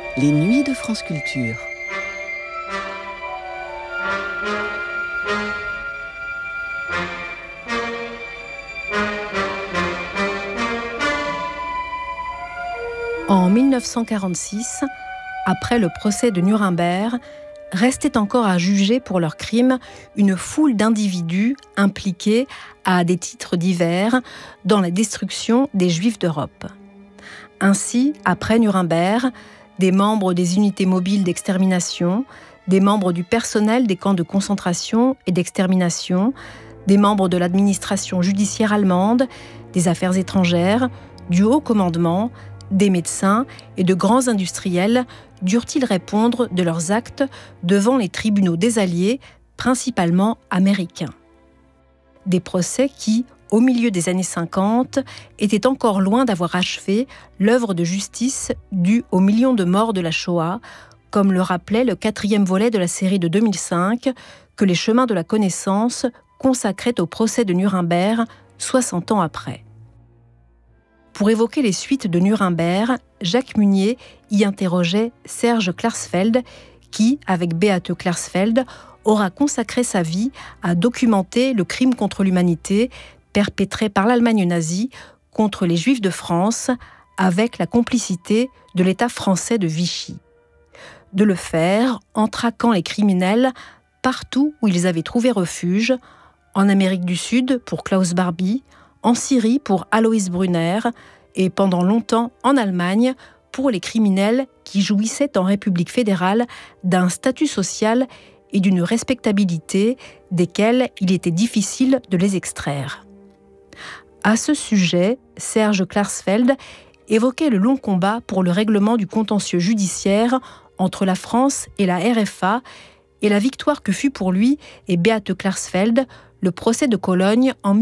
Les nuits de France Culture. En 1946, après le procès de Nuremberg, restait encore à juger pour leurs crimes une foule d'individus impliqués à des titres divers dans la destruction des Juifs d'Europe. Ainsi, après Nuremberg, des membres des unités mobiles d'extermination, des membres du personnel des camps de concentration et d'extermination, des membres de l'administration judiciaire allemande, des affaires étrangères, du haut commandement, des médecins et de grands industriels durent-ils répondre de leurs actes devant les tribunaux des Alliés, principalement américains. Des procès qui, au milieu des années 50, étaient encore loin d'avoir achevé l'œuvre de justice due aux millions de morts de la Shoah, comme le rappelait le 4e volet de la série de 2005, que les chemins de la connaissance consacraient au procès de Nuremberg 60 ans après. Pour évoquer les suites de Nuremberg, Jacques Munier y interrogeait Serge Klarsfeld, qui, avec Beate Klarsfeld, aura consacré sa vie à documenter le crime contre l'humanité perpétré par l'Allemagne nazie contre les Juifs de France, avec la complicité de l'État français de Vichy. De le faire en traquant les criminels partout où ils avaient trouvé refuge, en Amérique du Sud pour Klaus Barbie, en Syrie pour Alois Brunner et pendant longtemps en Allemagne pour les criminels qui jouissaient en République fédérale d'un statut social et d'une respectabilité desquels il était difficile de les extraire. À ce sujet, Serge Klarsfeld évoquait le long combat pour le règlement du contentieux judiciaire entre la France et la RFA et la victoire que fut pour lui et Beate Klarsfeld le procès de Cologne en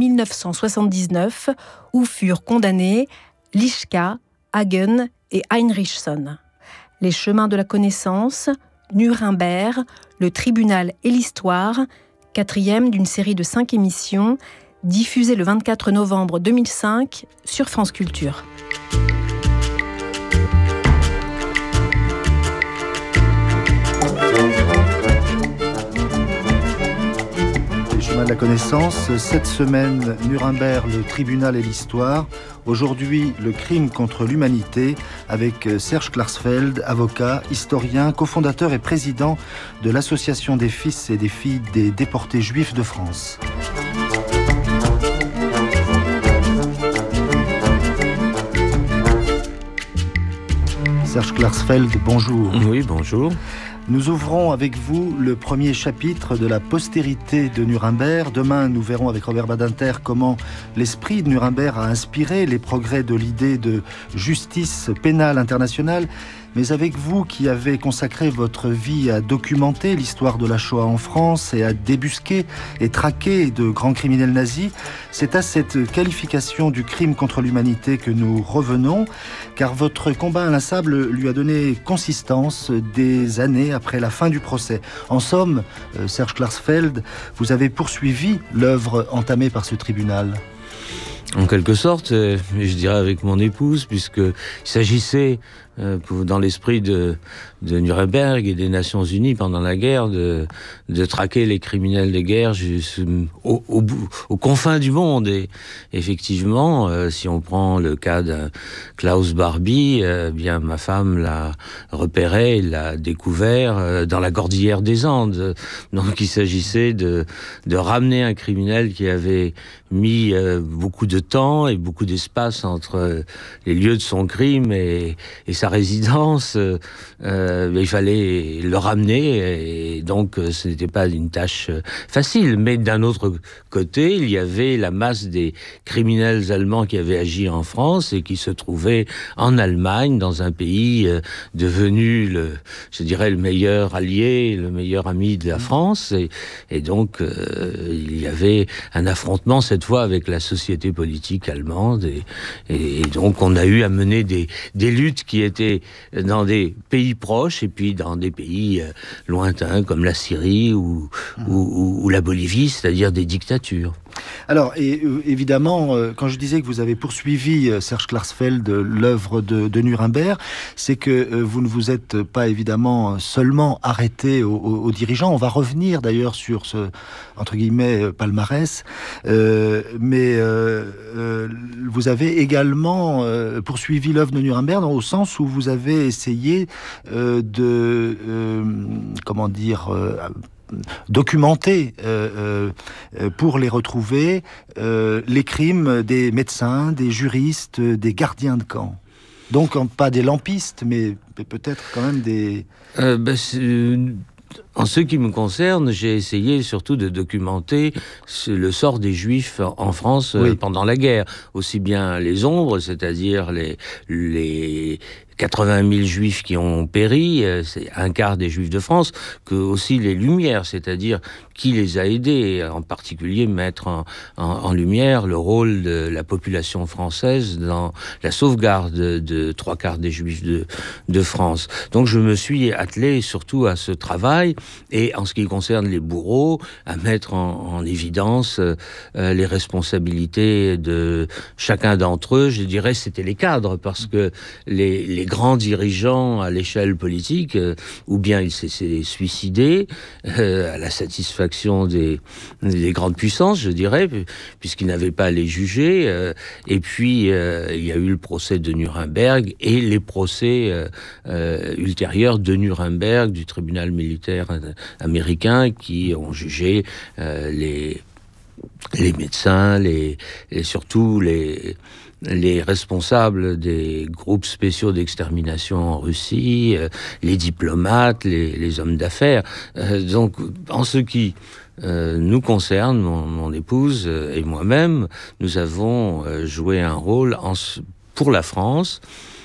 1979 où furent condamnés Lischka, Hagen et Heinrichson. Les chemins de la connaissance, Nuremberg, le tribunal et l'histoire, 4e d'une série de 5 émissions, diffusée le 24 novembre 2005 sur France Culture. De la connaissance, cette semaine, Nuremberg, le tribunal et l'histoire. Aujourd'hui, le crime contre l'humanité avec Serge Klarsfeld, avocat, historien, cofondateur et président de l'Association des fils et des filles des déportés juifs de France. Serge Klarsfeld, bonjour. Oui, bonjour. Nous ouvrons avec vous le premier chapitre de la postérité de Nuremberg. Demain, nous verrons avec Robert Badinter comment l'esprit de Nuremberg a inspiré les progrès de l'idée de justice pénale internationale. Mais avec vous qui avez consacré votre vie à documenter l'histoire de la Shoah en France et à débusquer et traquer de grands criminels nazis, c'est à cette qualification du crime contre l'humanité que nous revenons, car votre combat inlassable lui a donné consistance des années après la fin du procès. En somme, Serge Klarsfeld, vous avez poursuivi l'œuvre entamée par ce tribunal. En quelque sorte, je dirais avec mon épouse, puisqu'il s'agissait, dans l'esprit de Nuremberg et des Nations Unies pendant la guerre, de traquer les criminels de guerre aux confins du monde. Et effectivement, si on prend le cas de Klaus Barbie, bien ma femme l'a repéré, l'a découvert dans la cordillère des Andes. Donc il s'agissait de ramener un criminel qui avait mis beaucoup de temps et beaucoup d'espace entre les lieux de son crime et sa résidence. Il fallait le ramener et donc ce n'était pas une tâche facile. Mais d'un autre côté, il y avait la masse des criminels allemands qui avaient agi en France et qui se trouvaient en Allemagne, dans un pays devenu le meilleur allié, le meilleur ami de la France. Et donc il y avait un affrontement cette fois avec la société politique allemande et donc on a eu à mener des luttes qui étaient dans des pays proches et puis dans des pays lointains comme la Syrie ou la Bolivie, c'est-à-dire des dictatures. Alors, évidemment, quand je disais que vous avez poursuivi, Serge Klarsfeld, l'œuvre de Nuremberg, c'est que vous ne vous êtes pas évidemment seulement arrêté aux dirigeants. On va revenir d'ailleurs sur ce, entre guillemets, palmarès. Mais vous avez également poursuivi l'œuvre de Nuremberg au sens où vous avez essayé documenter pour les retrouver les crimes des médecins, des juristes, des gardiens de camp. Donc pas des lampistes, mais peut-être quand même des... En ce qui me concerne, j'ai essayé surtout de documenter le sort des Juifs en France pendant la guerre. Aussi bien les ombres, c'est-à-dire les 80 000 Juifs qui ont péri, c'est un quart des Juifs de France, que aussi les lumières, c'est-à-dire qui les a aidés, en particulier mettre en lumière le rôle de la population française dans la sauvegarde de 3/4 des Juifs de France. Donc je me suis attelé surtout à ce travail, et en ce qui concerne les bourreaux, à mettre en évidence les responsabilités de chacun d'entre eux. Je dirais c'était les cadres, parce que les grands dirigeants à l'échelle politique, ou bien ils s'étaient suicidés à la satisfaction des grandes puissances, je dirais, puisqu'ils n'avaient pas à les juger. Et puis, il y a eu le procès de Nuremberg et les procès ultérieurs de Nuremberg, du tribunal militaire américain, qui ont jugé les médecins, et surtout les responsables des groupes spéciaux d'extermination en Russie, les diplomates, les hommes d'affaires. Donc, en ce qui nous concerne, mon épouse et moi-même, nous avons joué un rôle pour la France,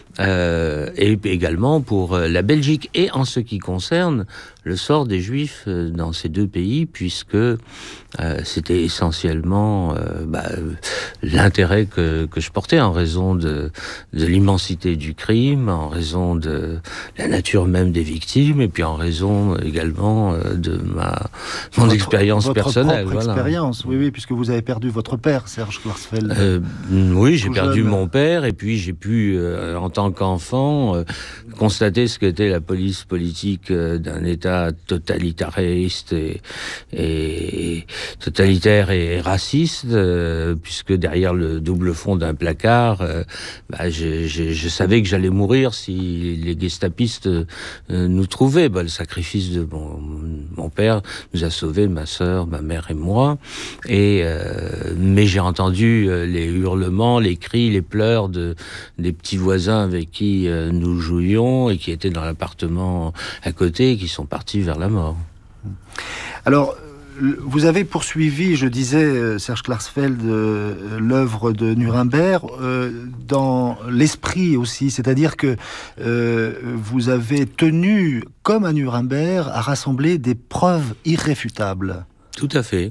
et également pour la Belgique, et en ce qui concerne le sort des Juifs dans ces deux pays, puisque c'était essentiellement l'intérêt que je portais en raison de l'immensité du crime, en raison de la nature même des victimes, et puis en raison également de mon expérience personnelle. Votre expérience, oui, puisque vous avez perdu votre père, Serge Klarsfeld. Oui, j'ai perdu mon père, et puis j'ai pu, en tant qu'enfant, constater ce qu'était la police politique d'un État totalitariste et totalitaire et raciste, puisque derrière le double fond d'un placard, je savais que j'allais mourir si les gestapistes nous trouvaient. Le sacrifice de mon père nous a sauvés, ma sœur, ma mère et moi. Mais j'ai entendu les hurlements, les cris, les pleurs des petits voisins avec qui nous jouions et qui étaient dans l'appartement à côté et qui sont partis vers la mort. Alors, vous avez poursuivi, je disais, Serge Klarsfeld, l'œuvre de Nuremberg dans l'esprit aussi, c'est-à-dire que vous avez tenu, comme à Nuremberg, à rassembler des preuves irréfutables. Tout à fait.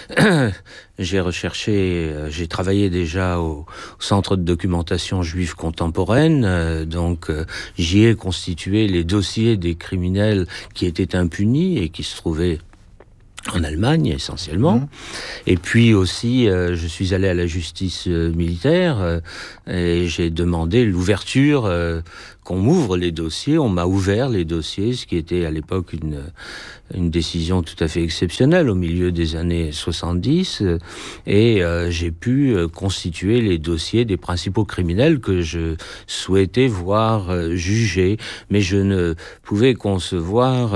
J'ai travaillé déjà au Centre de documentation juive contemporaine, donc j'y ai constitué les dossiers des criminels qui étaient impunis et qui se trouvaient en Allemagne essentiellement. Et puis aussi, je suis allé à la justice militaire et j'ai demandé l'ouverture, qu'on m'ouvre les dossiers. On m'a ouvert les dossiers, ce qui était à l'époque une décision tout à fait exceptionnelle au milieu des années 70, et j'ai pu constituer les dossiers des principaux criminels que je souhaitais voir jugés, mais je ne pouvais concevoir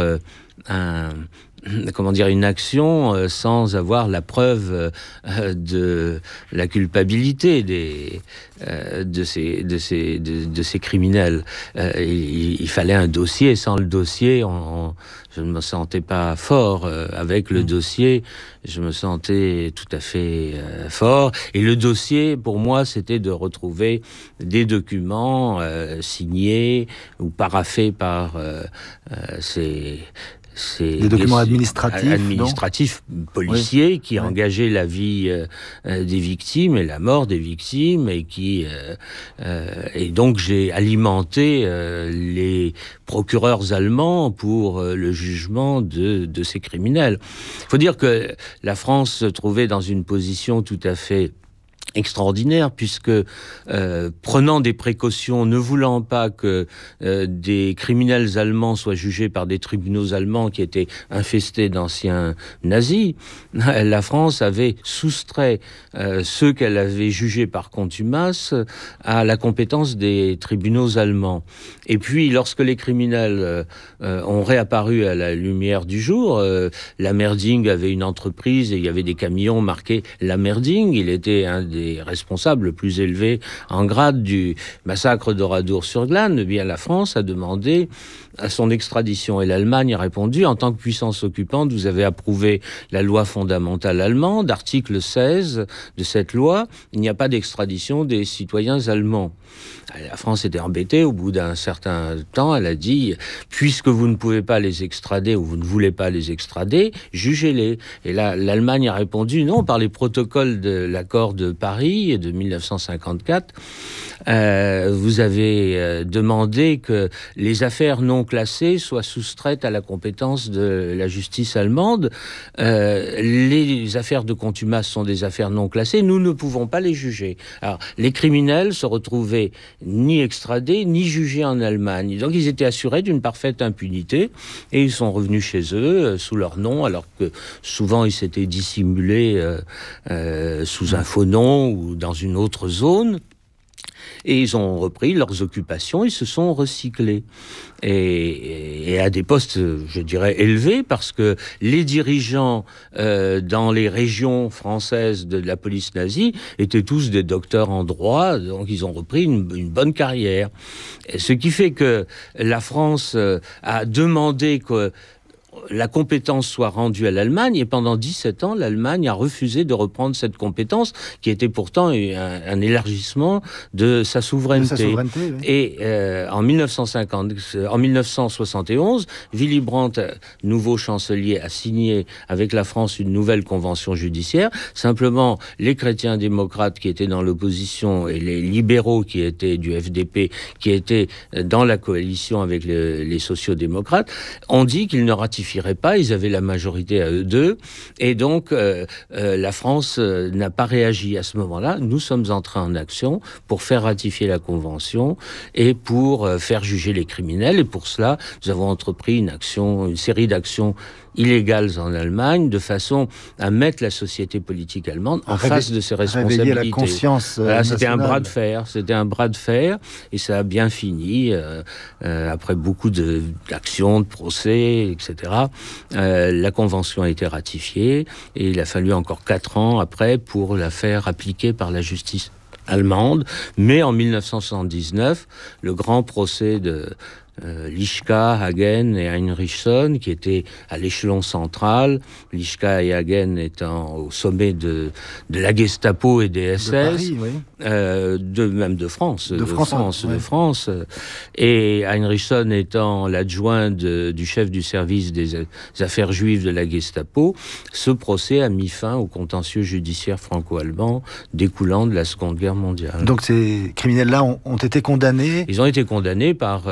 une action sans avoir la preuve de la culpabilité de ces criminels. Il fallait un dossier. Sans le dossier, je ne me sentais pas fort. Avec le dossier, je me sentais tout à fait fort. Et le dossier, pour moi, c'était de retrouver des documents signés ou paraphés par des documents administratifs, policiers, qui engageaient la vie des victimes et la mort des victimes, et donc j'ai alimenté les procureurs allemands pour le jugement de ces criminels. Il faut dire que la France se trouvait dans une position tout à fait extraordinaire, puisque prenant des précautions, ne voulant pas que des criminels allemands soient jugés par des tribunaux allemands qui étaient infestés d'anciens nazis, la France avait soustrait ceux qu'elle avait jugés par contumace à la compétence des tribunaux allemands. Et puis, lorsque les criminels ont réapparu à la lumière du jour, Lammerding avait une entreprise et il y avait des camions marqués Lammerding. Il était un des responsables le plus élevés en grade du massacre d'Oradour-sur-Glane. Eh bien, la France a demandé à son extradition et l'Allemagne a répondu: en tant que puissance occupante, vous avez approuvé la loi fondamentale allemande, article 16 de cette loi, il n'y a pas d'extradition des citoyens allemands. La France était embêtée. Au bout d'un certain temps, elle a dit: puisque vous ne pouvez pas les extrader ou vous ne voulez pas les extrader, jugez-les. Et là, l'Allemagne a répondu: non, par les protocoles de l'accord de Paris de 1954, vous avez demandé que les affaires non classées soient soustraites à la compétence de la justice allemande. Les affaires de contumace sont des affaires non classées, nous ne pouvons pas les juger. Alors, les criminels se retrouvaient ni extradés, ni jugés en Allemagne. Donc, ils étaient assurés d'une parfaite impunité et ils sont revenus chez eux sous leur nom, alors que souvent ils s'étaient dissimulés sous un faux nom ou dans une autre zone. Et ils ont repris leurs occupations, ils se sont recyclés. Et à des postes, je dirais, élevés, parce que les dirigeants dans les régions françaises de la police nazie étaient tous des docteurs en droit, donc ils ont repris une bonne carrière. Et ce qui fait que la France a demandé que la compétence soit rendue à l'Allemagne, et pendant 17 ans, l'Allemagne a refusé de reprendre cette compétence, qui était pourtant un élargissement de sa souveraineté. Oui. Et en 1971, Willy Brandt, nouveau chancelier, a signé avec la France une nouvelle convention judiciaire. Simplement, les chrétiens démocrates qui étaient dans l'opposition et les libéraux qui étaient du FDP, qui étaient dans la coalition avec les sociaux-démocrates, ont dit qu'ils ne ratifieraient pas, ils avaient la majorité à eux deux, et donc la France n'a pas réagi à ce moment-là. Nous sommes entrés en action pour faire ratifier la Convention et pour faire juger les criminels, et pour cela, nous avons entrepris une série d'actions illégales en Allemagne, de façon à mettre la société politique allemande en face de ses responsabilités. Réveiller la conscience nationale. C'était un bras de fer, et ça a bien fini, après beaucoup d'actions, de procès, etc. La Convention a été ratifiée, et il a fallu encore 4 ans après pour la faire appliquer par la justice allemande. Mais en 1979, le grand procès de Lischka, Hagen et Heinrichson, qui étaient à l'échelon central, Lischka et Hagen étant au sommet de la Gestapo et des SS, de Paris, oui. Même de France, de France, et Heinrichson étant l'adjoint du chef du service des affaires juives de la Gestapo. Ce procès a mis fin au contentieux judiciaire franco-allemand découlant de la Seconde Guerre mondiale. Donc ces criminels-là ont été condamnés. Ils ont été condamnés par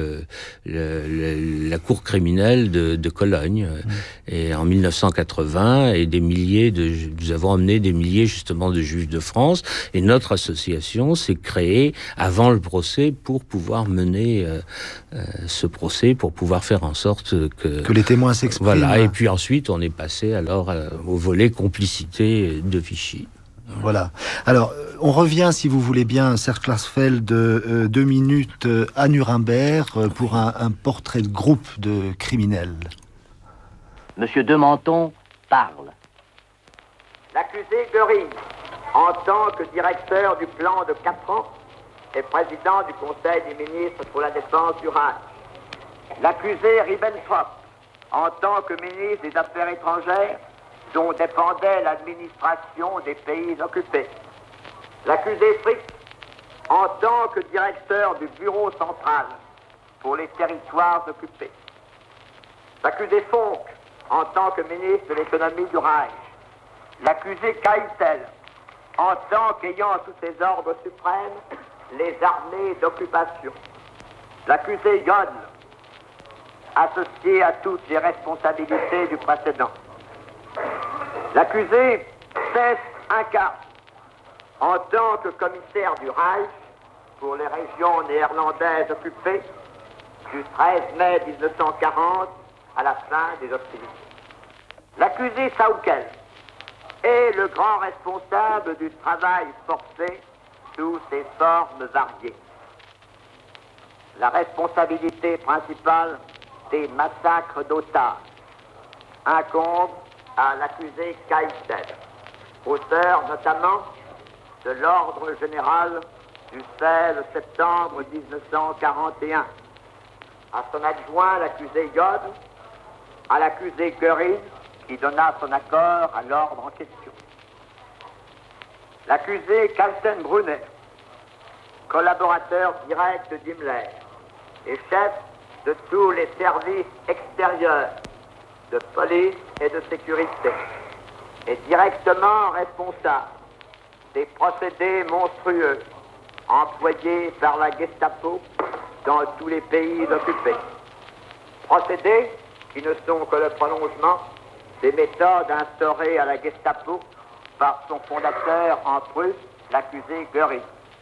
la cour criminelle de Cologne, et en 1980, et nous avons emmené des milliers justement de juifs de France, et notre association s'est créée avant le procès pour pouvoir mener ce procès, pour pouvoir faire en sorte que les témoins s'expriment. Voilà, et puis ensuite on est passé alors au volet complicité de Vichy. Voilà. Alors, on revient, si vous voulez bien, Serge Klarsfeld, 2 minutes à Nuremberg pour un portrait de groupe de criminels. Monsieur de Menthon parle. L'accusé Göring, en tant que directeur du plan de 4 ans, est président du Conseil des ministres pour la défense du Reich. L'accusé Ribbentrop, en tant que ministre des Affaires étrangères, dont dépendait l'administration des pays occupés. L'accusé Frick, en tant que directeur du bureau central pour les territoires occupés. L'accusé Fonck, en tant que ministre de l'économie du Reich. L'accusé Keitel, en tant qu'ayant sous ses ordres suprêmes les armées d'occupation. L'accusé Jodl, associé à toutes les responsabilités du précédent. L'accusé Seth Inca, en tant que commissaire du Reich pour les régions néerlandaises occupées du 13 mai 1940 à la fin des hostilités. L'accusé Saukel est le grand responsable du travail forcé sous ses formes variées. La responsabilité principale des massacres d'otages incombe à l'accusé Keitel, auteur notamment de l'ordre général du 16 septembre 1941, à son adjoint l'accusé Jodl, à l'accusé Göring, qui donna son accord à l'ordre en question. L'accusé Kaltenbrunner, collaborateur direct d'Himmler et chef de tous les services extérieurs de police et de sécurité, est directement responsable des procédés monstrueux employés par la Gestapo dans tous les pays occupés. Procédés qui ne sont que le prolongement des méthodes instaurées à la Gestapo par son fondateur en Prusse, l'accusé Göring.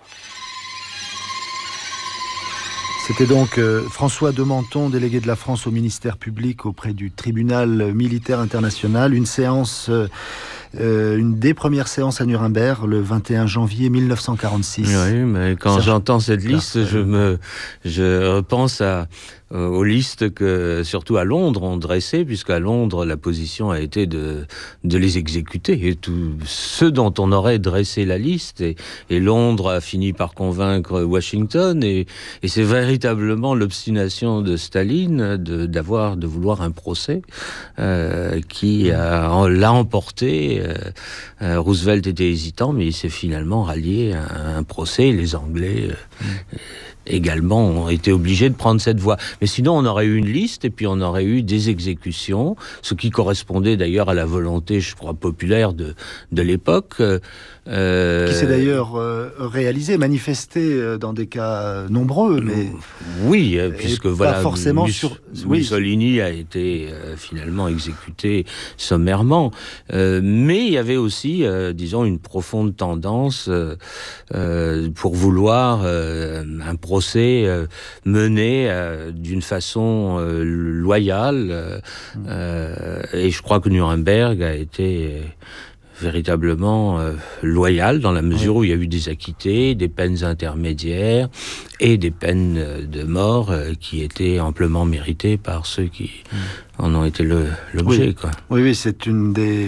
C'était donc François de Menthon, délégué de la France au ministère public auprès du tribunal militaire international. Une séance, une des premières séances à Nuremberg, le 21 janvier 1946. Oui, mais quand j'entends cette liste, je repense aux listes que, surtout à Londres, ont dressées, puisqu'à Londres, la position a été de les exécuter. Et tous ceux dont on aurait dressé la liste, et Londres a fini par convaincre Washington, et c'est véritablement l'obstination de Staline de vouloir un procès qui l'a emporté. Roosevelt était hésitant, mais il s'est finalement rallié à un procès. Les Anglais également ont été obligés de prendre cette voie. Mais sinon, on aurait eu une liste et puis on aurait eu des exécutions, ce qui correspondait d'ailleurs à la volonté, je crois, populaire de l'époque. Qui s'est d'ailleurs réalisé, manifesté dans des cas nombreux, mais... Oui, puisque voilà, pas forcément Mussolini a été finalement exécuté sommairement. Mais il y avait aussi, disons, une profonde tendance pour vouloir un procès mené d'une façon loyale. Et je crois que Nuremberg a été véritablement loyal dans la mesure où il y a eu des acquittés, des peines intermédiaires et des peines de mort qui étaient amplement méritées par ceux qui en ont été l'objet. Oui. Oui, c'est une des,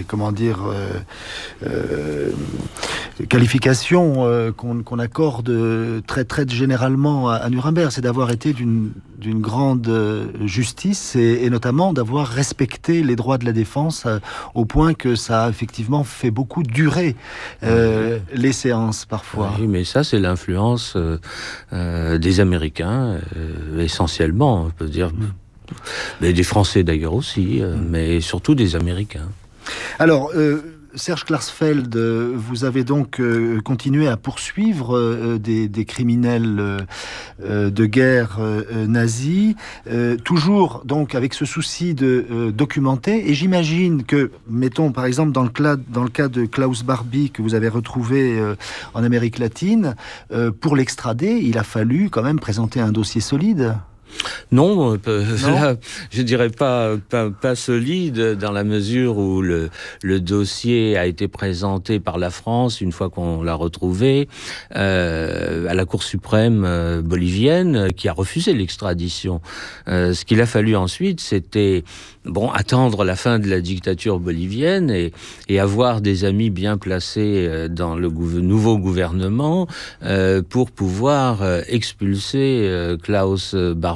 qualifications qu'on accorde très généralement à Nuremberg, c'est d'avoir été d'une grande justice et notamment d'avoir respecté les droits de la défense au point que ça a effectivement fait beaucoup durer les séances parfois. Oui, mais ça c'est l'influence des Américains essentiellement, on peut dire, mais des Français d'ailleurs aussi, mais surtout des Américains. Alors, Serge Klarsfeld, vous avez donc continué à poursuivre des criminels de guerre nazis, toujours donc avec ce souci de documenter. Et j'imagine que, mettons par exemple dans le cas de Klaus Barbie que vous avez retrouvé en Amérique latine, pour l'extrader, il a fallu quand même présenter un dossier solide. Non, là, je dirais pas solide dans la mesure où le dossier a été présenté par la France une fois qu'on l'a retrouvé à la Cour suprême bolivienne qui a refusé l'extradition. Ce qu'il a fallu ensuite, c'était attendre la fin de la dictature bolivienne et avoir des amis bien placés dans le nouveau gouvernement pour pouvoir expulser Klaus Barbie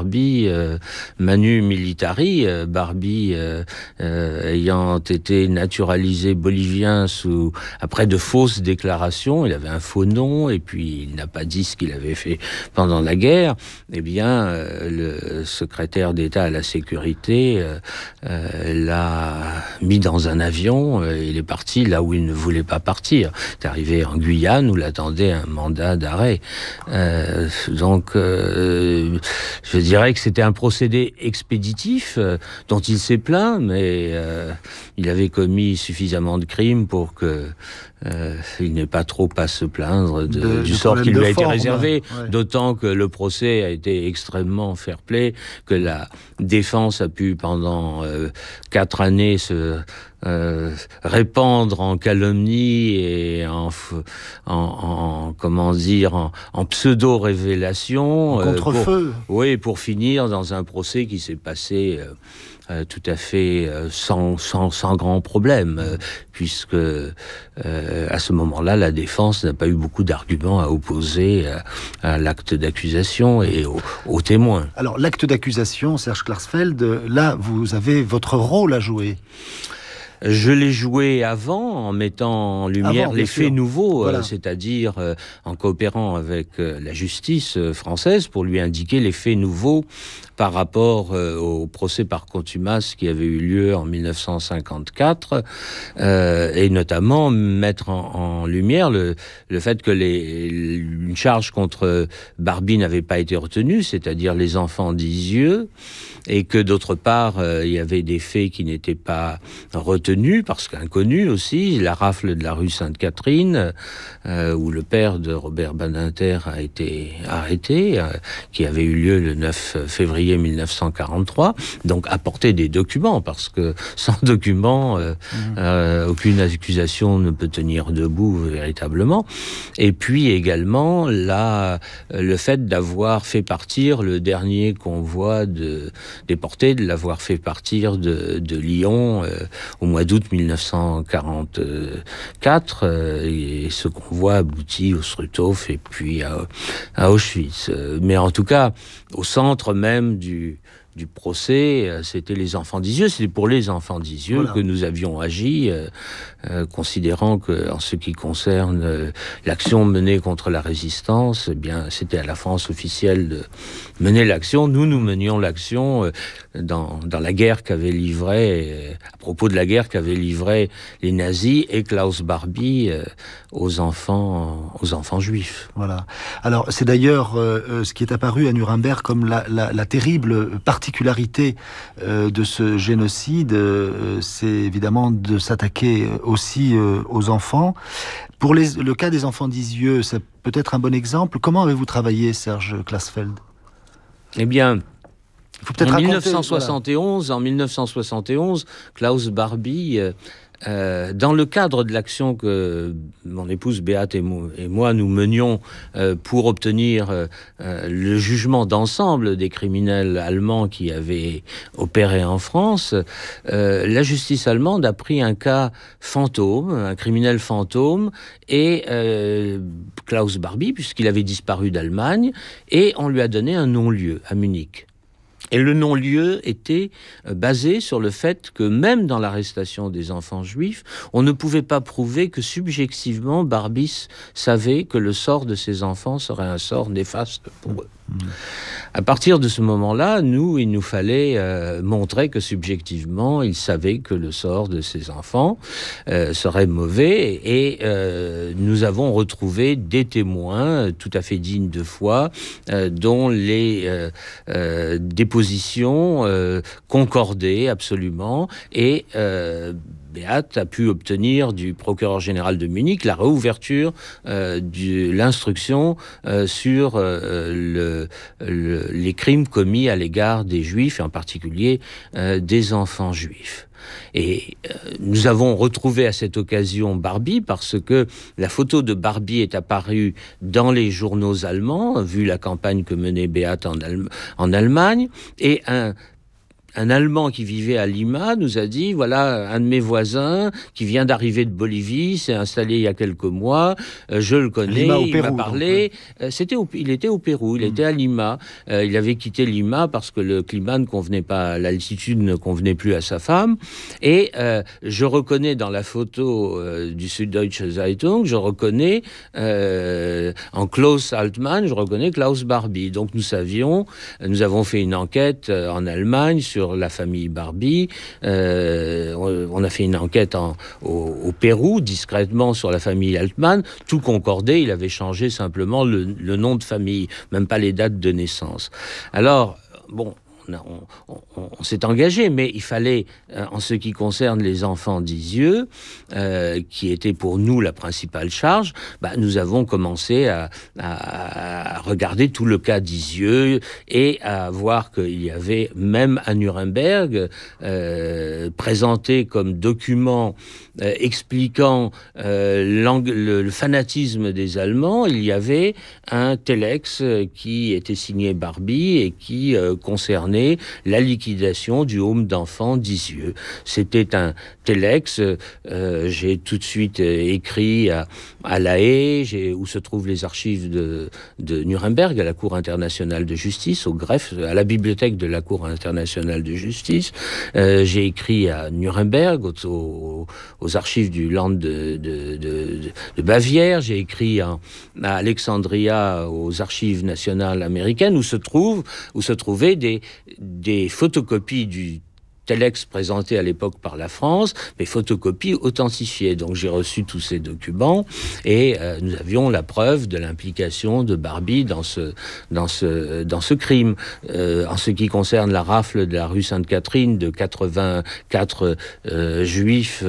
parti manu militari, Barbie ayant été naturalisé bolivien après de fausses déclarations. Il avait un faux nom et puis il n'a pas dit ce qu'il avait fait pendant la guerre. Eh bien, le secrétaire d'État à la sécurité l'a mis dans un avion. Il est parti là où il ne voulait pas partir. Il est arrivé en Guyane où l'attendait un mandat d'arrêt. Donc, je dirais que c'était un procédé expéditif dont il s'est plaint, mais il avait commis suffisamment de crimes pour que il n'ait pas trop à se plaindre du sort qui lui a été réservé, d'autant que le procès a été extrêmement fair-play, que la défense a pu pendant 4 années se répandre en calomnie et en pseudo-révélation. Contre-feu. Pour finir dans un procès qui s'est passé tout à fait sans grand problème, puisque à ce moment-là, la défense n'a pas eu beaucoup d'arguments à opposer à l'acte d'accusation et aux témoins. Alors, l'acte d'accusation, Serge Klarsfeld, là, vous avez votre rôle à jouer. Je l'ai joué avant, en mettant en lumière les faits nouveaux, c'est-à-dire en coopérant avec la justice française pour lui indiquer les faits nouveaux par rapport au procès par contumace qui avait eu lieu en 1954, et notamment mettre en lumière le fait que une charge contre Barbie n'avait pas été retenue, c'est-à-dire les enfants d'Isieux, et que d'autre part, il y avait des faits qui n'étaient pas retenus, parce qu'inconnus aussi, la rafle de la rue Sainte-Catherine, où le père de Robert Badinter a été arrêté, qui avait eu lieu le 9 février 1943, donc apporter des documents, parce que sans documents, aucune accusation ne peut tenir debout véritablement. Et puis également, le fait d'avoir fait partir le dernier convoi déporté, de l'avoir fait partir de Lyon au mois d'août 1944, et ce convoi aboutit au Struthof et puis à Auschwitz. Mais en tout cas, au centre même du procès, c'était les enfants d'Isieux. C'était pour les enfants d'Isieux que nous avions agi, considérant que, en ce qui concerne l'action menée contre la résistance, eh bien, c'était à la France officielle de mener l'action. Nous menions l'action dans la guerre qu'avaient livrée, à propos de la guerre qu'avaient livrée les nazis et Klaus Barbie aux enfants juifs. Voilà. Alors, c'est d'ailleurs ce qui est apparu à Nuremberg comme la terrible particularité de ce génocide, c'est évidemment de s'attaquer aussi aux enfants. Pour le cas des enfants d'Isieux, c'est peut-être un bon exemple. Comment avez-vous travaillé, Serge Klarsfeld ? Eh bien, faut peut-être en 1971, Klaus Barbie, dans le cadre de l'action que mon épouse Beate et moi nous menions pour obtenir le jugement d'ensemble des criminels allemands qui avaient opéré en France, la justice allemande a pris un cas fantôme, un criminel fantôme, et Klaus Barbie, puisqu'il avait disparu d'Allemagne, et on lui a donné un non-lieu à Munich. Et le non-lieu était basé sur le fait que même dans l'arrestation des enfants juifs, on ne pouvait pas prouver que subjectivement Barbie savait que le sort de ses enfants serait un sort néfaste pour eux. À partir de ce moment-là, il nous fallait montrer que subjectivement, il savait que le sort de ses enfants serait mauvais, et nous avons retrouvé des témoins tout à fait dignes de foi, dont les dépositions concordaient absolument, et Beate a pu obtenir du procureur général de Munich la réouverture de l'instruction sur les crimes commis à l'égard des Juifs, et en particulier des enfants juifs. Et nous avons retrouvé à cette occasion Barbie, parce que la photo de Barbie est apparue dans les journaux allemands, vu la campagne que menait Beate en Allemagne, et un un Allemand qui vivait à Lima nous a dit, voilà, un de mes voisins qui vient d'arriver de Bolivie, s'est installé il y a quelques mois, je le connais, Lima, au il Pérou, m'a parlé. donc, Il était au Pérou, il était à Lima. Il avait quitté Lima parce que le climat ne convenait pas, l'altitude ne convenait plus à sa femme. Et je reconnais dans la photo du Süddeutsche Zeitung, je reconnais en Klaus Altmann, je reconnais Klaus Barbie. Donc nous avons fait une enquête en Allemagne sur la famille Barbie. On a fait une enquête au Pérou, discrètement, sur la famille Altmann. Tout concordait, il avait changé simplement le nom de famille, même pas les dates de naissance. Alors, bon, on s'est engagé, mais il fallait, en ce qui concerne les enfants d'Isieux, qui était pour nous la principale charge, nous avons commencé à regarder tout le cas d'Isieux et à voir qu'il y avait, même à Nuremberg, présenté comme document expliquant le fanatisme des Allemands, il y avait un telex qui était signé Barbie et qui concernait la liquidation du home d'enfants d'Isieux. C'était un telex. J'ai tout de suite écrit à La Haye, où se trouvent les archives de Nuremberg, à la Cour internationale de justice, au greffe, à la bibliothèque de la Cour internationale de justice. J'ai écrit à Nuremberg, aux archives du Land de Bavière. J'ai écrit à Alexandria, aux archives nationales américaines, où se trouvaient des photocopies du telex présenté à l'époque par la France, mais photocopies authentifiées. Donc j'ai reçu tous ces documents et nous avions la preuve de l'implication de Barbie dans ce crime. En ce qui concerne la rafle de la rue Sainte-Catherine de 84 juifs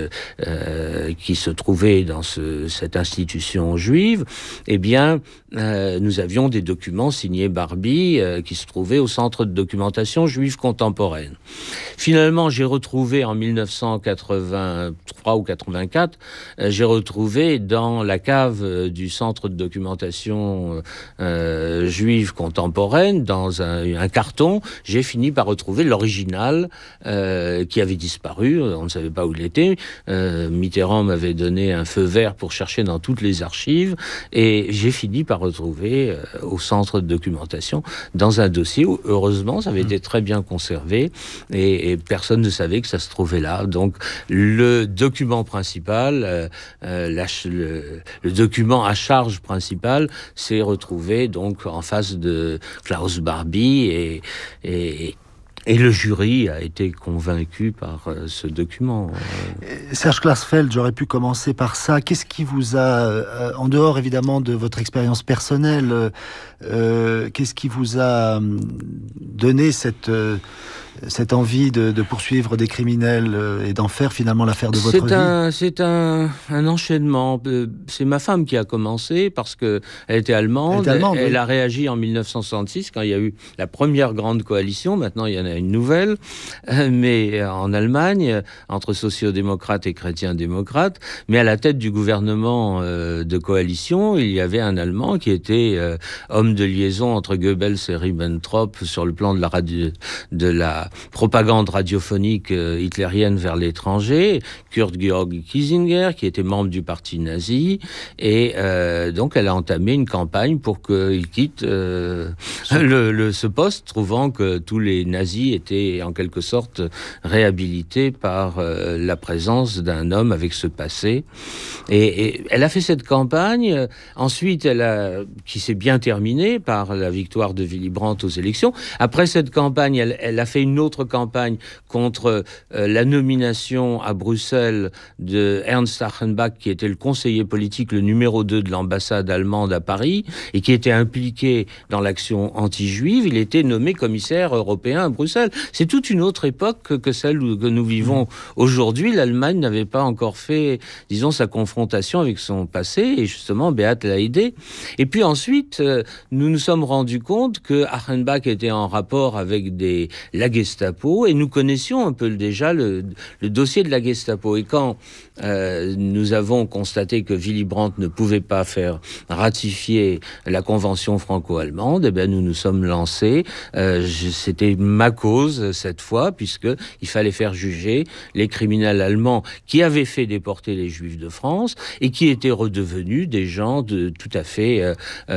qui se trouvaient dans cette institution juive, eh bien, nous avions des documents signés Barbie qui se trouvaient au Centre de documentation juive contemporaine. Finalement, j'ai retrouvé en 1983 ou 84, j'ai retrouvé dans la cave du Centre de documentation juive contemporaine, dans un carton, j'ai fini par retrouver l'original qui avait disparu, on ne savait pas où il était. Mitterrand m'avait donné un feu vert pour chercher dans toutes les archives et j'ai fini par retrouver au Centre de documentation dans un dossier où, heureusement, ça avait été très bien conservé et personne ne savait que ça se trouvait là. Donc, le document principal, le document à charge principale, s'est retrouvé donc en face de Klaus Barbie et le jury a été convaincu par ce document. Serge Klarsfeld, j'aurais pu commencer par ça. Qu'est-ce qui vous a, en dehors évidemment de votre expérience personnelle, qu'est-ce qui vous a donné cette envie de poursuivre des criminels et d'en faire finalement l'affaire de votre vie? C'est un enchaînement. C'est ma femme qui a commencé parce qu'elle était allemande. Elle oui. a réagi en 1966 quand il y a eu la première grande coalition. Maintenant, il y en a une nouvelle. Mais en Allemagne, entre sociodémocrates et chrétiens-démocrates. Mais à la tête du gouvernement de coalition, il y avait un Allemand qui était homme de liaison entre Goebbels et Ribbentrop sur le plan de la propagande radiophonique hitlérienne vers l'étranger, Kurt Georg Kiesinger, qui était membre du parti nazi, et donc elle a entamé une campagne pour qu'il quitte ce poste, trouvant que tous les nazis étaient en quelque sorte réhabilités par la présence d'un homme avec ce passé. Et elle a fait cette campagne, ensuite qui s'est bien terminée par la victoire de Willy Brandt aux élections. Après cette campagne, elle a fait une autre campagne contre la nomination à Bruxelles de Ernst Achenbach, qui était le conseiller politique, le numéro 2 de l'ambassade allemande à Paris, et qui était impliqué dans l'action anti-juive. Il était nommé commissaire européen à Bruxelles. C'est toute une autre époque que celle que nous vivons aujourd'hui. L'Allemagne n'avait pas encore fait, disons, sa confrontation avec son passé, et justement, Beat l'a aidé. Et puis ensuite, nous nous sommes rendus compte que Achenbach était en rapport avec la Gestapo, et nous connaissions un peu déjà le dossier de la Gestapo. Et quand nous avons constaté que Willy Brandt ne pouvait pas faire ratifier la convention franco-allemande, nous nous sommes lancés. C'était ma cause cette fois, puisqu'il fallait faire juger les criminels allemands qui avaient fait déporter les Juifs de France et qui étaient redevenus des gens tout à fait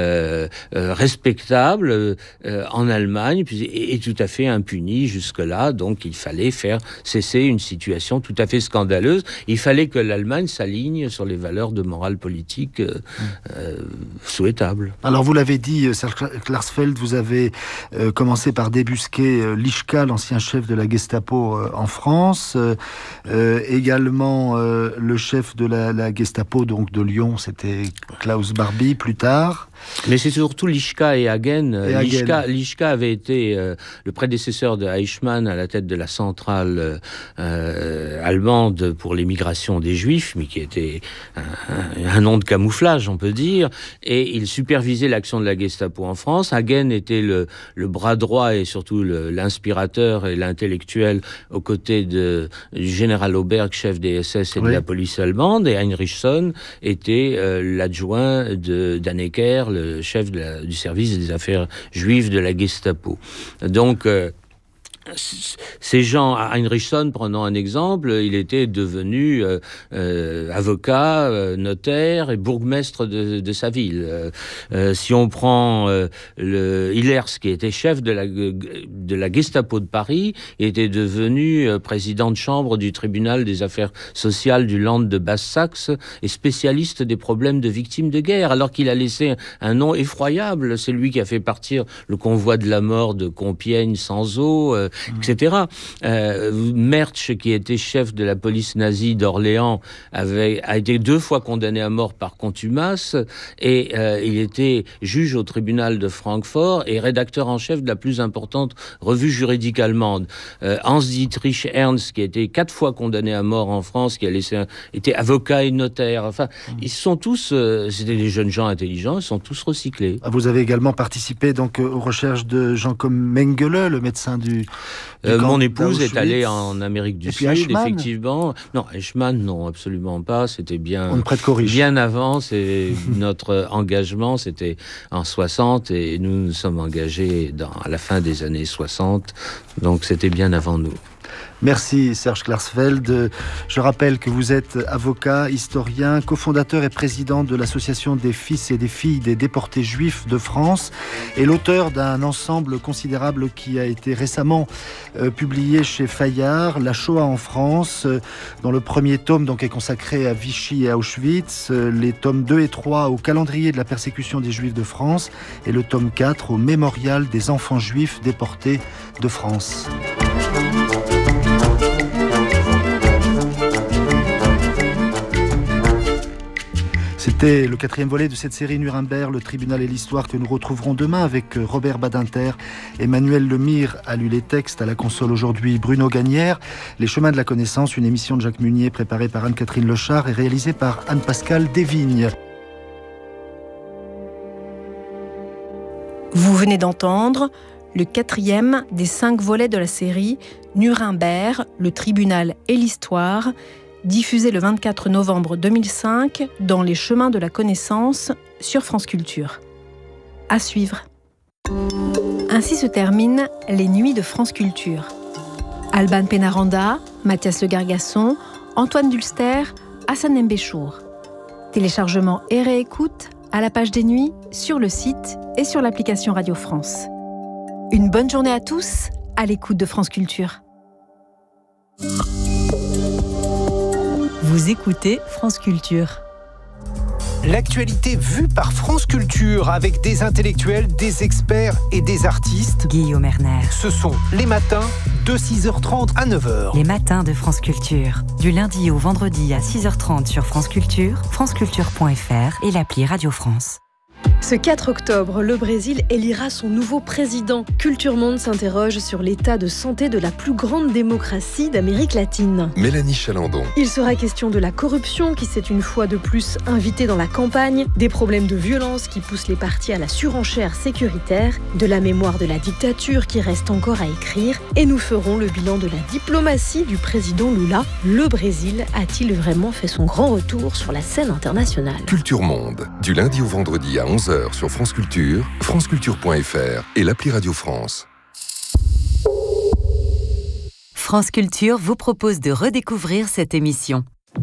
respectables en Allemagne et tout à fait impunis jusque-là. Donc il fallait faire cesser une situation tout à fait scandaleuse. Il fallait que l'Allemagne s'aligne sur les valeurs de morale politique souhaitables. Alors vous l'avez dit, Serge Klarsfeld, vous avez commencé par débusquer Lischka, l'ancien chef de la Gestapo en France, également le chef de la Gestapo donc de Lyon, c'était Klaus Barbie plus tard. Mais c'est surtout Lischka et Hagen. Lischka avait été le prédécesseur de Eichmann à la tête de la centrale allemande pour l'émigration des Juifs, mais qui était un nom de camouflage, on peut dire, et il supervisait l'action de la Gestapo en France. Hagen était le bras droit et surtout l'inspirateur et l'intellectuel aux côtés du général Auberg, chef des SS et de la police allemande, et Heinrichson était l'adjoint d'Annecker, le chef du service des affaires juives de la Gestapo. Donc, ces gens, Heinrichson, prenons un exemple, il était devenu avocat, notaire et bourgmestre de sa ville. Si on prend Hillers, qui était chef de la Gestapo de Paris, il était devenu président de chambre du tribunal des affaires sociales du Land de Basse-Saxe et spécialiste des problèmes de victimes de guerre, alors qu'il a laissé un nom effroyable. C'est lui qui a fait partir le convoi de la mort de Compiègne sans eau, etc. Mertsch, qui était chef de la police nazie d'Orléans, a été 2 fois condamné à mort par contumace, et il était juge au tribunal de Francfort et rédacteur en chef de la plus importante revue juridique allemande. Hans-Dietrich Ernst, qui a été 4 fois condamné à mort en France, qui était avocat et notaire. Enfin, ils sont tous, c'était des jeunes gens intelligents, ils sont tous recyclés. Vous avez également participé donc aux recherches de gens comme Mengele, le médecin du mon épouse est allée en Amérique du Sud, Eichmann. Effectivement. Non, Eichmann, non, absolument pas. C'était bien avant. C'est notre engagement, c'était en 60, et nous sommes engagés à la fin des années 60. Donc c'était bien avant nous. Merci Serge Klarsfeld. Je rappelle que vous êtes avocat, historien, cofondateur et président de l'association des fils et des filles des déportés juifs de France et l'auteur d'un ensemble considérable qui a été récemment publié chez Fayard, La Shoah en France, dont le premier tome donc est consacré à Vichy et à Auschwitz, les tomes 2 et 3 au calendrier de la persécution des Juifs de France et le tome 4 au mémorial des enfants juifs déportés de France. C'était le 4e volet de cette série Nuremberg, le tribunal et l'histoire, que nous retrouverons demain avec Robert Badinter. Emmanuel Lemire a lu les textes, à la console aujourd'hui Bruno Gagnère. Les chemins de la connaissance, une émission de Jacques Munier préparée par Anne-Catherine Lechard et réalisée par Anne-Pascale Desvignes. Vous venez d'entendre le 4e des 5 volets de la série Nuremberg, le tribunal et l'histoire, diffusé le 24 novembre 2005 dans Les Chemins de la Connaissance sur France Culture. À suivre. Ainsi se terminent les nuits de France Culture. Alban Pénaranda, Mathias Le Gargasson, Antoine Dulster, Hassan Mbéchour. Téléchargement et réécoute à la page des nuits, sur le site et sur l'application Radio France. Une bonne journée à tous, à l'écoute de France Culture. Vous écoutez France Culture. L'actualité vue par France Culture avec des intellectuels, des experts et des artistes. Guillaume Erner. Ce sont les matins de 6h30 à 9h. Les matins de France Culture. Du lundi au vendredi à 6h30 sur France Culture, franceculture.fr et l'appli Radio France. Ce 4 octobre, le Brésil élira son nouveau président. Culture Monde s'interroge sur l'état de santé de la plus grande démocratie d'Amérique latine. Mélanie Chalandon. Il sera question de la corruption qui s'est une fois de plus invitée dans la campagne, des problèmes de violence qui poussent les partis à la surenchère sécuritaire, de la mémoire de la dictature qui reste encore à écrire, et nous ferons le bilan de la diplomatie du président Lula. Le Brésil a-t-il vraiment fait son grand retour sur la scène internationale ? Culture Monde, du lundi au vendredi à 11h sur France Culture, franceculture.fr et l'appli Radio France. France Culture vous propose de redécouvrir cette émission.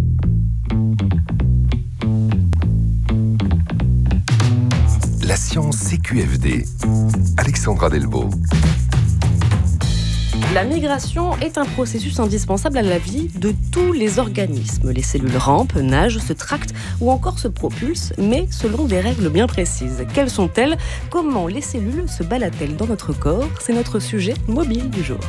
La science CQFD. Alexandra Delvaux. La migration est un processus indispensable à la vie de tous les organismes. Les cellules rampent, nagent, se tractent ou encore se propulsent, mais selon des règles bien précises. Quelles sont-elles ? Comment les cellules se baladent-elles dans notre corps ? C'est notre sujet mobile du jour.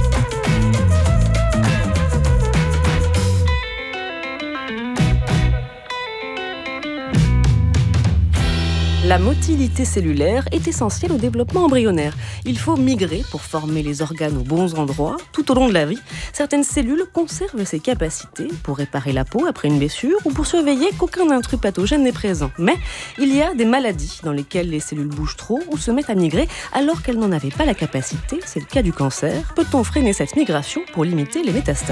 La motilité cellulaire est essentielle au développement embryonnaire. Il faut migrer pour former les organes aux bons endroits tout au long de la vie. Certaines cellules conservent ces capacités pour réparer la peau après une blessure ou pour surveiller qu'aucun intrus pathogène n'est présent. Mais il y a des maladies dans lesquelles les cellules bougent trop ou se mettent à migrer alors qu'elles n'en avaient pas la capacité. C'est le cas du cancer. Peut-on freiner cette migration pour limiter les métastases ?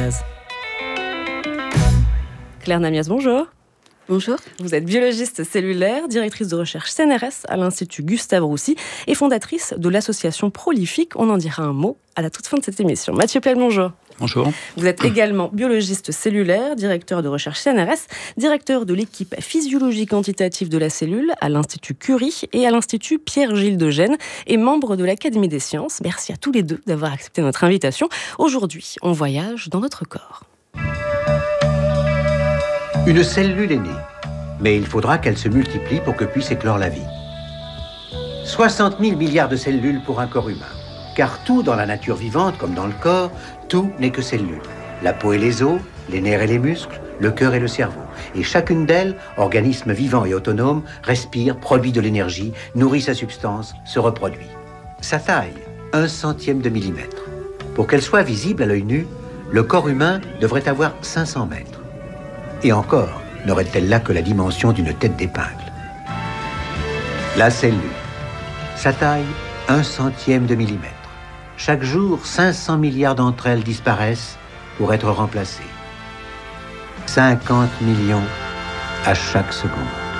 Claire Namias, bonjour. Bonjour. Vous êtes biologiste cellulaire, directrice de recherche CNRS à l'Institut Gustave Roussy et fondatrice de l'association Prolifique. On en dira un mot à la toute fin de cette émission. Mathieu Plel, bonjour. Bonjour. Vous êtes également biologiste cellulaire, directeur de recherche CNRS, directeur de l'équipe physiologie quantitative de la cellule à l'Institut Curie et à l'Institut Pierre-Gilles de Gênes et membre de l'Académie des sciences. Merci à tous les deux d'avoir accepté notre invitation. Aujourd'hui, on voyage dans notre corps. Une cellule est née, mais il faudra qu'elle se multiplie pour que puisse éclore la vie. 60 000 milliards de cellules pour un corps humain. Car tout dans la nature vivante, comme dans le corps, tout n'est que cellules. La peau et les os, les nerfs et les muscles, le cœur et le cerveau. Et chacune d'elles, organisme vivant et autonome, respire, produit de l'énergie, nourrit sa substance, se reproduit. Sa taille, 1/100 de millimètre. Pour qu'elle soit visible à l'œil nu, le corps humain devrait avoir 500 mètres. Et encore, n'aurait-elle là que la dimension d'une tête d'épingle. La cellule. Sa taille, 1/100 de millimètre. Chaque jour, 500 milliards d'entre elles disparaissent pour être remplacées. 50 millions à chaque seconde.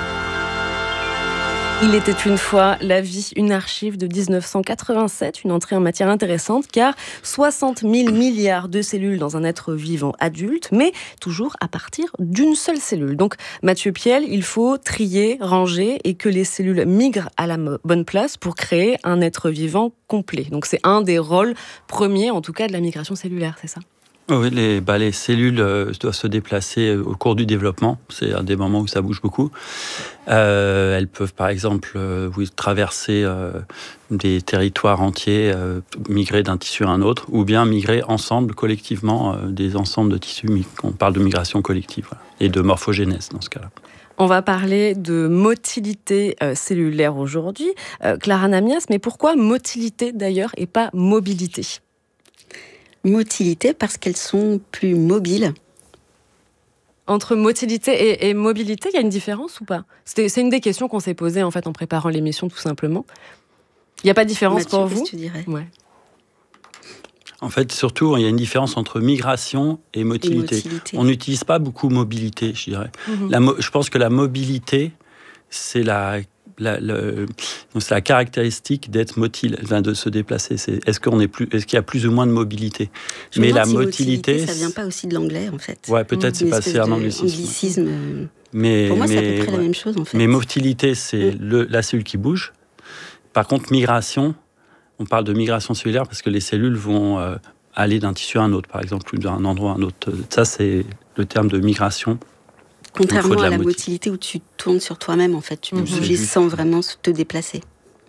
Il était une fois la vie, une archive de 1987, une entrée en matière intéressante car 60 000 milliards de cellules dans un être vivant adulte, mais toujours à partir d'une seule cellule. Donc Mathieu Piel, il faut trier, ranger et que les cellules migrent à la bonne place pour créer un être vivant complet. Donc c'est un des rôles premiers, en tout cas, de la migration cellulaire, c'est ça ? Oui, les cellules doivent se déplacer au cours du développement. C'est un des moments où ça bouge beaucoup. Elles peuvent, par exemple, traverser des territoires entiers, migrer d'un tissu à un autre, ou bien migrer ensemble, collectivement, des ensembles de tissus. On parle de migration collective et de morphogénèse dans ce cas-là. On va parler de motilité cellulaire aujourd'hui. Clara Namias, mais pourquoi motilité d'ailleurs et pas mobilité ? Motilité parce qu'elles sont plus mobiles. Entre motilité et mobilité, il y a une différence ou pas ? C'est une des questions qu'on s'est posées en fait en préparant l'émission tout simplement. Il n'y a pas de différence Mathieu, pour vous ? qu'est-ce que tu dirais ? Ouais. En fait, surtout, il y a une différence entre migration et motilité. On n'utilise pas beaucoup mobilité, je dirais. Je pense que la mobilité, c'est c'est la caractéristique d'être motile, de se déplacer. Est-ce qu'il y a plus ou moins de mobilité ? Mais la motilité, ça vient pas aussi de l'anglais en fait. Ouais, peut-être c'est passé un anglicisme. Pour moi, c'est à peu près la même chose en fait. Mais motilité, c'est la cellule qui bouge. Par contre, migration, on parle de migration cellulaire parce que les cellules vont aller d'un tissu à un autre, par exemple, d'un endroit à un autre. Ça, c'est le terme de migration. Contrairement à la motilité où tu tournes sur toi-même, en fait, tu peux bouger sans vraiment te déplacer.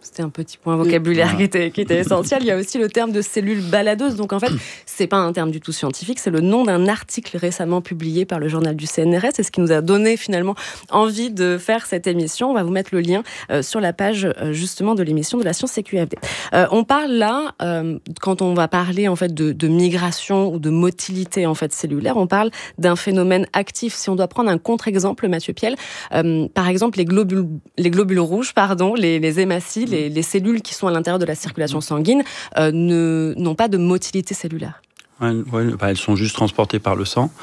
C'était un petit point vocabulaire qui était essentiel. Il y a aussi le terme de cellule baladeuse. Donc en fait, c'est pas un terme du tout scientifique, c'est le nom d'un article récemment publié par le journal du CNRS. C'est ce qui nous a donné finalement envie de faire cette émission. On va vous mettre le lien sur la page justement de l'émission de la Science CQFD. On parle là, quand on va parler en fait de migration ou de motilité en fait cellulaire, on parle d'un phénomène actif. Si on doit prendre un contre-exemple, Mathieu Piel, par exemple les globules rouges, les hématies, les cellules qui sont à l'intérieur de la circulation sanguine n'ont pas de motilité cellulaire. Elles sont juste transportées par le sang.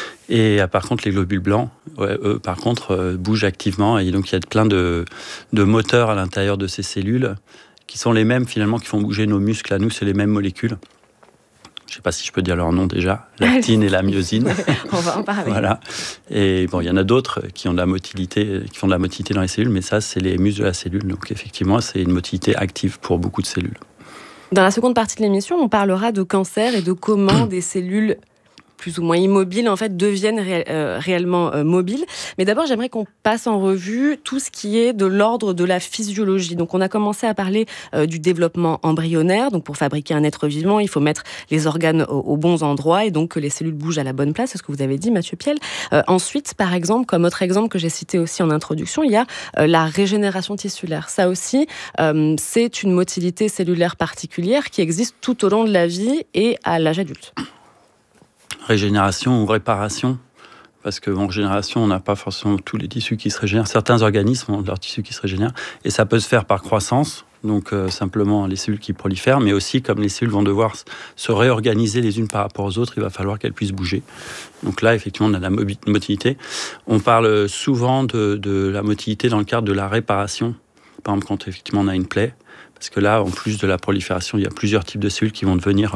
Et par contre, les globules blancs, eux, par contre, bougent activement. Et donc, il y a plein de moteurs à l'intérieur de ces cellules qui sont les mêmes, finalement, qui font bouger nos muscles. À nous, c'est les mêmes molécules. Je ne sais pas si je peux dire leur nom déjà, l'actine et la myosine. On va en parler. Voilà. Et bon, il y en a d'autres qui ont de la motilité, qui font de la motilité dans les cellules, mais ça, c'est les muscles de la cellule. Donc effectivement, c'est une motilité active pour beaucoup de cellules. Dans la seconde partie de l'émission, on parlera de cancer et de comment des cellules plus ou moins immobiles, en fait, deviennent réellement mobiles. Mais d'abord, j'aimerais qu'on passe en revue tout ce qui est de l'ordre de la physiologie. Donc, on a commencé à parler du développement embryonnaire. Donc, pour fabriquer un être vivant, il faut mettre les organes aux bons endroits et donc que les cellules bougent à la bonne place. C'est ce que vous avez dit, Mathieu Piel. Ensuite, par exemple, comme autre exemple que j'ai cité aussi en introduction, il y a la régénération tissulaire. Ça aussi, c'est une motilité cellulaire particulière qui existe tout au long de la vie et à l'âge adulte. Régénération ou réparation, parce qu'en régénération, on n'a pas forcément tous les tissus qui se régénèrent. Certains organismes ont leurs tissus qui se régénèrent, et ça peut se faire par croissance, donc simplement les cellules qui prolifèrent, mais aussi comme les cellules vont devoir se réorganiser les unes par rapport aux autres, il va falloir qu'elles puissent bouger. Donc là, effectivement, on a de la motilité. On parle souvent de la motilité dans le cadre de la réparation, par exemple quand effectivement on a une plaie, parce que là, en plus de la prolifération, il y a plusieurs types de cellules qui vont devenir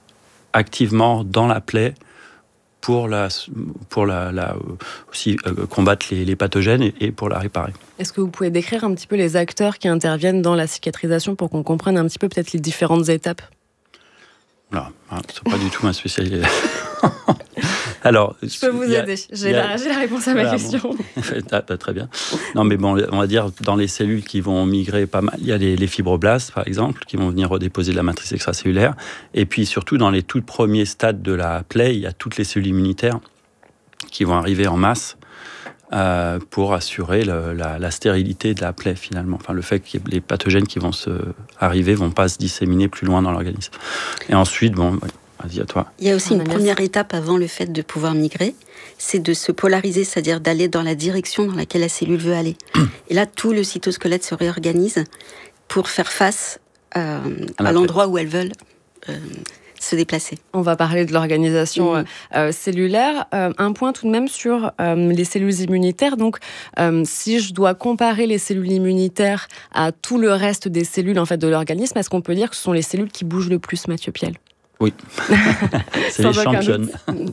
activement dans la plaie, pour aussi combattre les pathogènes et pour la réparer. Est-ce que vous pouvez décrire un petit peu les acteurs qui interviennent dans la cicatrisation pour qu'on comprenne un petit peu peut-être les différentes étapes ? Non, c'est pas du tout ma spécialité. Alors, je peux vous aider. J'ai la réponse à ma question. Bon. Très bien. Non, mais bon, on va dire dans les cellules qui vont migrer pas mal, il y a les fibroblastes, par exemple, qui vont venir redéposer de la matrice extracellulaire. Et puis surtout, dans les tout premiers stades de la plaie, il y a toutes les cellules immunitaires qui vont arriver en masse pour assurer la stérilité de la plaie, finalement. Enfin, le fait que les pathogènes qui vont arriver vont pas se disséminer plus loin dans l'organisme. Et ensuite, bon... Vas-y, à toi. Il y a aussi une première étape avant le fait de pouvoir migrer, c'est de se polariser, c'est-à-dire d'aller dans la direction dans laquelle la cellule veut aller. Et là, tout le cytosquelette se réorganise pour faire face à l'endroit où elles veulent se déplacer. On va parler de l'organisation cellulaire. Un point tout de même sur les cellules immunitaires. Donc, si je dois comparer les cellules immunitaires à tout le reste des cellules en fait, de l'organisme, est-ce qu'on peut dire que ce sont les cellules qui bougent le plus, Mathieu Piel ? Oui, c'est les championnes,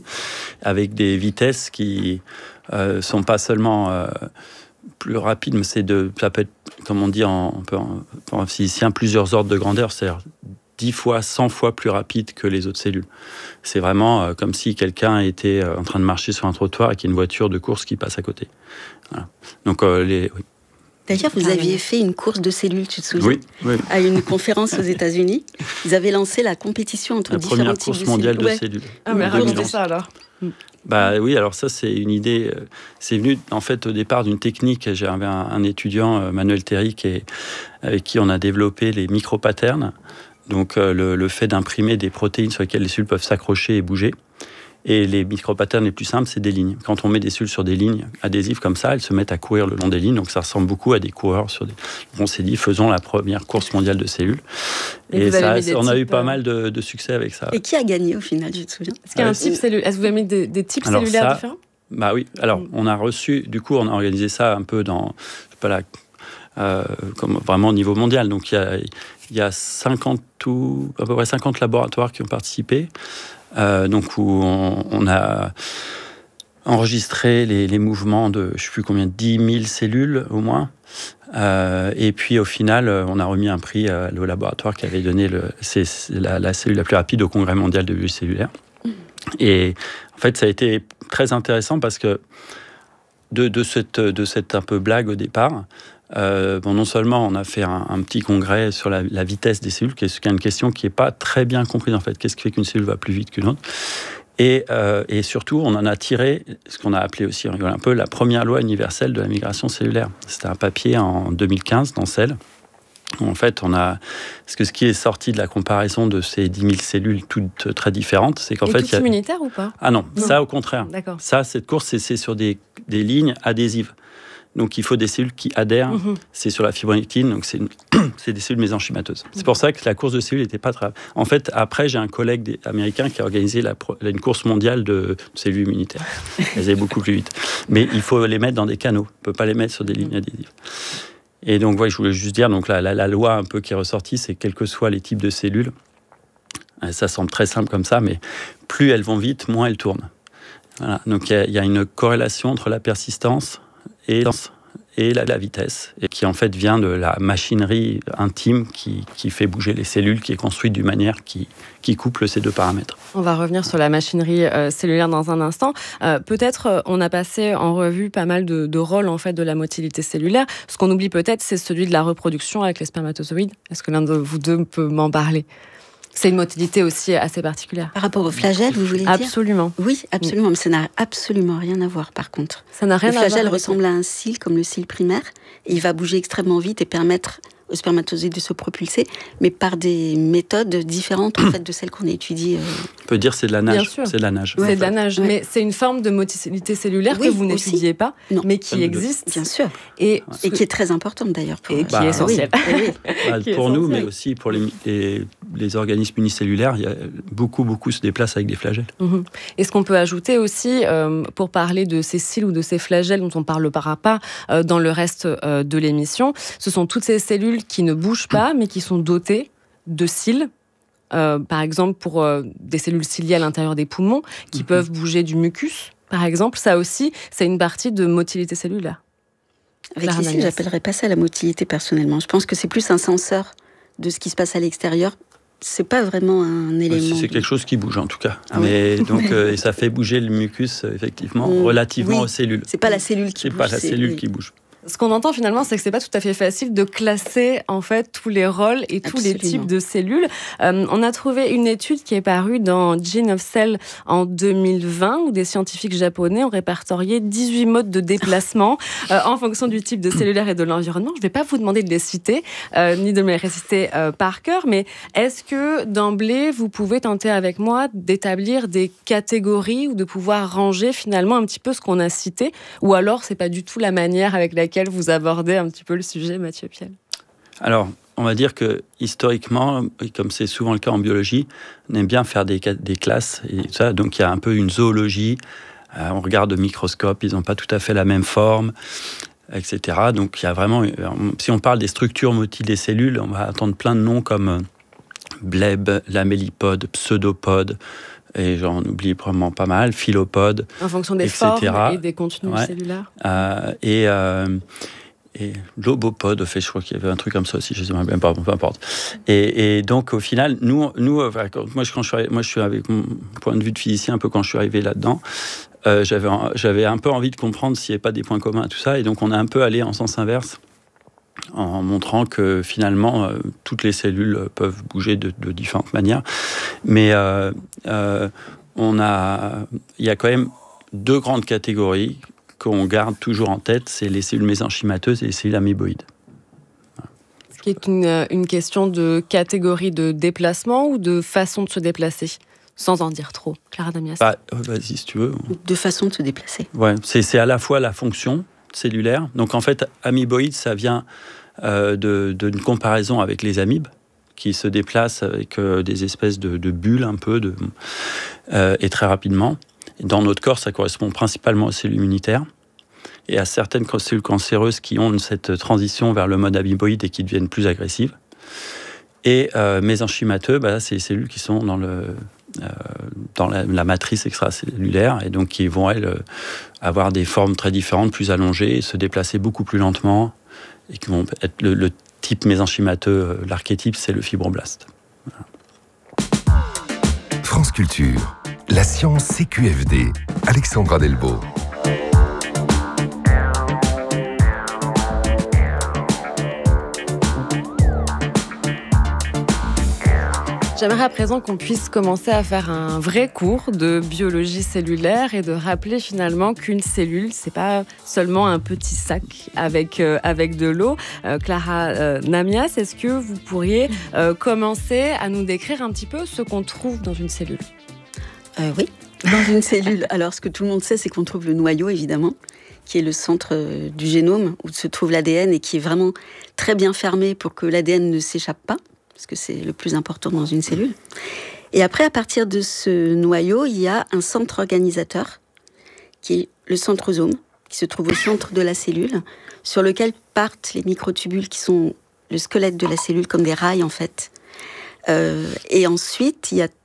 avec des vitesses qui sont pas seulement plus rapides, mais ça peut être, comme on dit en physicien, plusieurs ordres de grandeur, c'est-à-dire 10 fois, 100 fois plus rapide que les autres cellules. C'est vraiment comme si quelqu'un était en train de marcher sur un trottoir et qu'il y a une voiture de course qui passe à côté. Voilà. Donc, oui. D'ailleurs, vous aviez fait une course de cellules, tu te souviens ? Oui. À une conférence aux États-unis. Ils avaient lancé la compétition entre différents types de cellules. La première course mondiale de cellules. Ah, mais racontez ça alors. Bah oui, alors ça c'est une idée. C'est venu en fait au départ d'une technique. J'avais un étudiant, Manuel Terric, avec qui on a développé les micro-patterns. Donc le fait d'imprimer des protéines sur lesquelles les cellules peuvent s'accrocher et bouger. Et les micro-patterns les plus simples, c'est des lignes. Quand on met des cellules sur des lignes adhésives comme ça, elles se mettent à courir le long des lignes. Donc ça ressemble beaucoup à des coureurs sur des... On s'est dit, faisons la première course mondiale de cellules. Et ça, on a eu pas mal de succès avec ça. Et qui a gagné au final, tu te souviens ? Est-ce qu'il y a un type cellulaire ? Est-ce que vous avez mis des types cellulaires différents ? Bah oui. Alors, on a reçu... Du coup, on a organisé ça un peu dans... comme vraiment au niveau mondial. Donc, il y a à peu près 50 laboratoires qui ont participé. Donc où on a enregistré les mouvements de, je ne sais plus combien, 10 000 cellules au moins. Et puis au final, on a remis un prix au laboratoire qui avait donné la cellule la plus rapide au Congrès mondial de biologie cellulaire. Et en fait, ça a été très intéressant parce que de cette un peu blague au départ, non seulement on a fait un petit congrès sur la vitesse des cellules, qui est une question qui n'est pas très bien comprise en fait. Qu'est-ce qui fait qu'une cellule va plus vite qu'une autre ? Et surtout, on en a tiré ce qu'on a appelé aussi, on rigole un peu, la première loi universelle de la migration cellulaire. C'était un papier en 2015 dans Cell. En fait, ce qui est sorti de la comparaison de ces 10 000 cellules toutes très différentes, c'est qu'en fait... toutes immunitaires ou pas ? Ah non, ça au contraire. D'accord. Ça, cette course, c'est sur des lignes adhésives. Donc il faut des cellules qui adhèrent. C'est sur la fibrinolytine, donc c'est des cellules mésenchymateuses. C'est pour ça que la course de cellules n'était pas très... En fait, après, j'ai un collègue américain qui a organisé une course mondiale de cellules immunitaires. Elles allaient beaucoup plus vite. Mais il faut les mettre dans des canaux. On ne peut pas les mettre sur des lignes adhésives. Et donc, je voulais juste dire, donc la loi un peu qui est ressortie, c'est quels que soient les types de cellules, ça semble très simple comme ça, mais plus elles vont vite, moins elles tournent. Voilà. Donc il y a une corrélation entre la persistance et la vitesse, et qui en fait vient de la machinerie intime qui fait bouger les cellules, qui est construite d'une manière qui couple ces deux paramètres. On va revenir sur la machinerie cellulaire dans un instant. Peut-être on a passé en revue pas mal de rôles en fait de la motilité cellulaire. Ce qu'on oublie peut-être, c'est celui de la reproduction avec les spermatozoïdes. Est-ce que l'un de vous deux peut m'en parler ? C'est une motilité aussi assez particulière. Par rapport au flagelle, vous voulez dire ? Absolument. Oui, absolument, mais ça n'a absolument rien à voir par contre. Ça n'a rien à voir. Le flagelle ressemble à un cil, comme le cil primaire, et il va bouger extrêmement vite et permettre aux spermatozoïdes de se propulser, mais par des méthodes différentes en fait, de celles qu'on a étudiées. On peut dire que c'est de la nage. Bien sûr. C'est de la nage. C'est de la nage, mais c'est une forme de motilité cellulaire que vous n'étudiez pas, mais qui existe. Bien sûr. Et qui est très importante d'ailleurs. Et qui est essentielle. Pour nous, mais aussi pour les organismes unicellulaires, il y a beaucoup se déplacent avec des flagelles. Et ce qu'on peut ajouter aussi, pour parler de ces cils ou de ces flagelles dont on ne parlera pas dans le reste de l'émission, ce sont toutes ces cellules qui ne bougent pas, mais qui sont dotées de cils. Par exemple, pour des cellules ciliées à l'intérieur des poumons, qui peuvent bouger du mucus, par exemple. Ça aussi, c'est une partie de motilité cellulaire. Avec les cils, j'appellerais pas ça la motilité personnellement. Je pense que c'est plus un senseur de ce qui se passe à l'extérieur. C'est pas vraiment un élément. C'est quelque chose qui bouge en tout cas. Mais donc, et ça fait bouger le mucus effectivement relativement aux cellules. C'est pas la cellule qui bouge. C'est pas la cellule qui bouge. Ce qu'on entend finalement, c'est que c'est pas tout à fait facile de classer en fait tous les rôles et tous les types de cellules. On a trouvé une étude qui est parue dans Gene of Cell en 2020 où des scientifiques japonais ont répertorié 18 modes de déplacement en fonction du type de cellulaire et de l'environnement. Je vais pas vous demander de les citer ni de me les réciter par cœur, mais est-ce que d'emblée vous pouvez tenter avec moi d'établir des catégories ou de pouvoir ranger finalement un petit peu ce qu'on a cité, ou alors c'est pas du tout la manière avec laquelle vous abordez un petit peu le sujet, Mathieu Piel? Alors, on va dire que historiquement, comme c'est souvent le cas en biologie, on aime bien faire des classes et tout ça. Donc il y a un peu une zoologie. On regarde au microscope, ils n'ont pas tout à fait la même forme, etc. Donc il y a vraiment, si on parle des structures motiles des cellules, on va entendre plein de noms comme bleb, lamellipode, pseudopode. Et j'en oublie probablement pas mal, philopodes, en fonction des etc. formes et des contenus cellulaires. Et l'obopode, je crois qu'il y avait un truc comme ça aussi, je ne sais même pas, peu importe. Et donc, au final, moi, je suis avec mon point de vue de physicien, un peu quand je suis arrivé là-dedans, j'avais un peu envie de comprendre s'il n'y avait pas des points communs à tout ça, et donc on a un peu allé en sens inverse, en montrant que finalement, toutes les cellules peuvent bouger de différentes manières. Mais il y a quand même deux grandes catégories qu'on garde toujours en tête, c'est les cellules mésenchymateuses et les cellules améboïdes. Ce qui est une question de catégorie de déplacement ou de façon de se déplacer, sans en dire trop. Clara Damias. Vas-y, si tu veux. De façon de se déplacer. Ouais, c'est à la fois la fonction cellulaire. Donc en fait, améboïde, ça vient d'une comparaison avec les amibes, qui se déplacent avec des espèces de bulles un peu, et très rapidement. Et dans notre corps, ça correspond principalement aux cellules immunitaires et à certaines cellules cancéreuses qui ont cette transition vers le mode amoeboïde et qui deviennent plus agressives. Et mésenchymateux, c'est les cellules qui sont dans la matrice extracellulaire et donc qui vont, elles, avoir des formes très différentes, plus allongées, et se déplacer beaucoup plus lentement et qui vont être le type mésenchymateux, l'archétype, c'est le fibroblaste. Voilà. France Culture, la science CQFD, Alexandra Delbo. J'aimerais à présent qu'on puisse commencer à faire un vrai cours de biologie cellulaire et de rappeler finalement qu'une cellule, c'est pas seulement un petit sac avec de l'eau. Clara Namias, est-ce que vous pourriez commencer à nous décrire un petit peu ce qu'on trouve dans une cellule ? Oui, dans une cellule. Alors, ce que tout le monde sait, c'est qu'on trouve le noyau, évidemment, qui est le centre du génome où se trouve l'ADN et qui est vraiment très bien fermé pour que l'ADN ne s'échappe pas, parce que c'est le plus important dans une cellule. Et après, à partir de ce noyau, il y a un centre organisateur, qui est le centrosome, qui se trouve au centre de la cellule, sur lequel partent les microtubules qui sont le squelette de la cellule, comme des rails en fait. Et ensuite, il y a